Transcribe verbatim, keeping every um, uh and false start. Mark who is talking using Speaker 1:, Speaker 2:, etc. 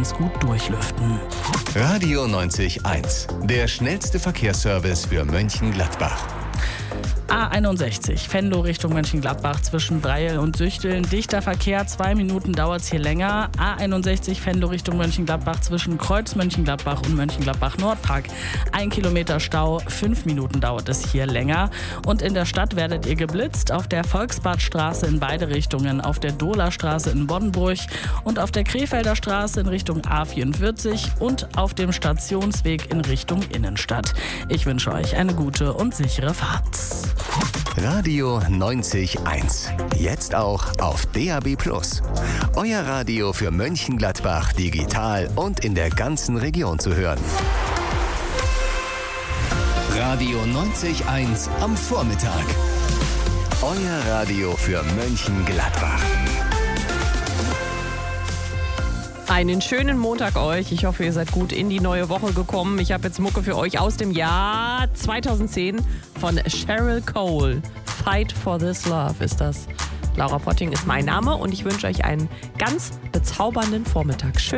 Speaker 1: ganz gut durchlüften.
Speaker 2: Radio neunzig Komma eins, der schnellste Verkehrsservice für Mönchengladbach.
Speaker 1: A einundsechzig, Venlo Richtung Mönchengladbach zwischen Breil und Süchteln. Dichter Verkehr, zwei Minuten dauert es hier länger. A einundsechzig, Venlo Richtung Mönchengladbach zwischen Kreuz Mönchengladbach und Mönchengladbach-Nordpark. Ein Kilometer Stau, fünf Minuten dauert es hier länger. Und in der Stadt werdet ihr geblitzt auf der Volksbadstraße in beide Richtungen, auf der Dohlerstraße in Boddenburg und auf der Krefelder Straße in Richtung A vierundvierzig und auf dem Stationsweg in Richtung Innenstadt. Ich wünsche euch eine gute und sichere Fahrt.
Speaker 2: Radio neunzig Komma eins. Jetzt auch auf D A B plus. Euer Radio für Mönchengladbach digital und in der ganzen Region zu hören. Radio neunzig Komma eins am Vormittag. Euer Radio für Mönchengladbach.
Speaker 3: Einen schönen Montag euch. Ich hoffe, ihr seid gut in die neue Woche gekommen. Ich habe jetzt Mucke für euch aus dem Jahr zweitausendzehn von Cheryl Cole. Fight for this love ist das. Laura Potting ist mein Name und ich wünsche euch einen ganz bezaubernden Vormittag. Schön.